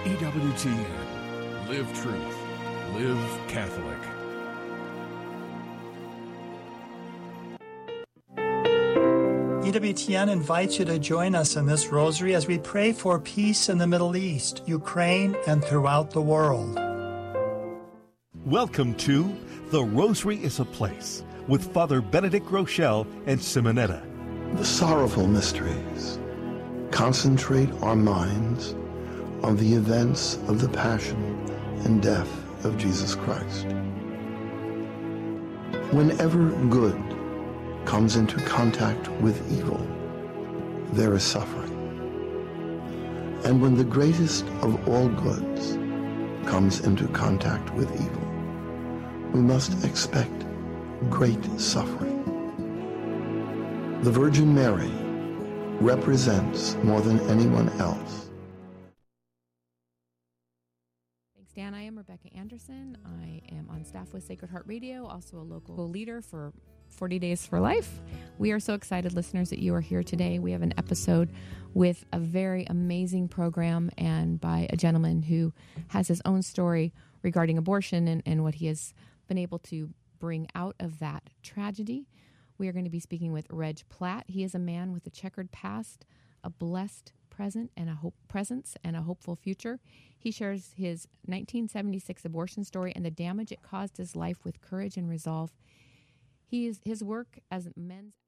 EWTN. Live truth. Live Catholic. EWTN invites you to join us in this rosary as we pray for peace in the Middle East, Ukraine, and throughout the world. Welcome to The Rosary is a Place with Father Benedict Groeschel and Simonetta. The sorrowful mysteries concentrate our minds on the events of the passion and death of Jesus Christ. Whenever good comes into contact with evil, there is suffering. And when the greatest of all goods comes into contact with evil, we must expect great suffering. The Virgin Mary represents more than anyone else. Thanks, Dan. I am Rebecca Anderson. I am on staff with Sacred Heart Radio, also a local leader for 40 Days for Life. We are so excited, listeners, that you are here today. We have an episode with a very amazing program and by a gentleman who has his own story regarding abortion and what he has been able to bring out of that tragedy. We are going to be speaking with Reg Platt. He is a man with a checkered past, a blessed presence, and a hopeful future. He shares his 1976 abortion story and the damage it caused his life with courage and resolve. His work as men's